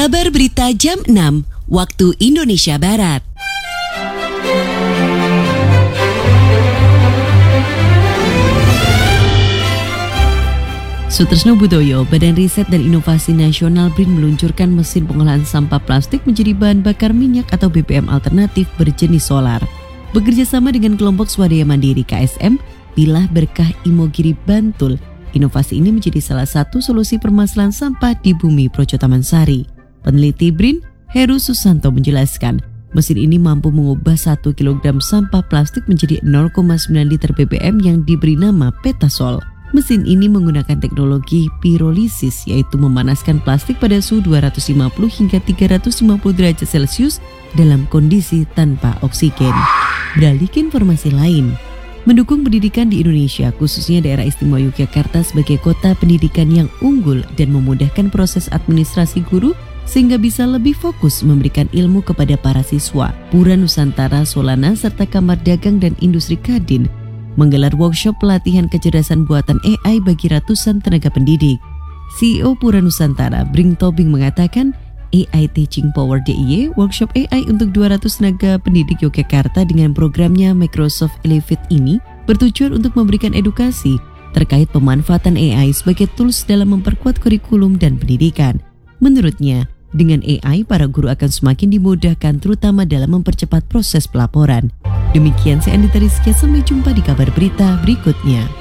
Kabar Berita Jam 6, waktu Indonesia Barat. Sutresno Budoyo, Badan Riset dan Inovasi Nasional BRIN meluncurkan mesin pengolahan sampah plastik menjadi bahan bakar minyak atau BBM alternatif berjenis solar. Bekerja sama dengan kelompok swadaya mandiri KSM, Pilah Berkah Imogiri Bantul, inovasi ini menjadi salah satu solusi permasalahan sampah di bumi Projo Taman Sari. Peneliti BRIN, Heru Susanto menjelaskan, mesin ini mampu mengubah 1 kg sampah plastik menjadi 0,9 liter BBM yang diberi nama Petasol. Mesin ini menggunakan teknologi pirolisis, yaitu memanaskan plastik pada suhu 250 hingga 350 derajat Celcius dalam kondisi tanpa oksigen. Beralih ke informasi lain, mendukung pendidikan di Indonesia, khususnya daerah istimewa Yogyakarta sebagai kota pendidikan yang unggul dan memudahkan proses administrasi guru sehingga bisa lebih fokus memberikan ilmu kepada para siswa. Pura Nusantara Solana serta Kamar Dagang dan Industri Kadin menggelar workshop pelatihan kecerdasan buatan AI bagi ratusan tenaga pendidik. CEO Pura Nusantara, Bring Tobing mengatakan, AI Teaching Power DIY, workshop AI untuk 200 tenaga pendidik Yogyakarta dengan programnya Microsoft Elevate ini bertujuan untuk memberikan edukasi terkait pemanfaatan AI sebagai tools dalam memperkuat kurikulum dan pendidikan. Menurutnya, dengan AI, para guru akan semakin dimudahkan terutama dalam mempercepat proses pelaporan. Demikian saya Andita Rizkia, sampai jumpa di kabar berita berikutnya.